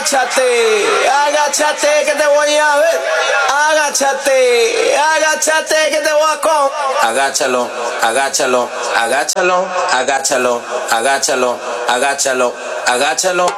Agáchate, agáchate que te voy a ver. Agáchate, agáchate que te voy a comer. Agáchalo, agáchalo, agáchalo, agáchalo, agáchalo, agáchalo, agáchalo.